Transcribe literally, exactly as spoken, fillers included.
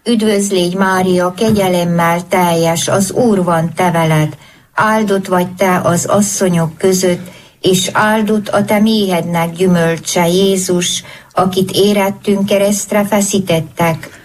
Üdvözlégy Mária, kegyelemmel teljes, az Úr van te veled, áldott vagy te az asszonyok között, és áldott a te méhednek gyümölcse, Jézus, akit érettünk keresztre feszítettek.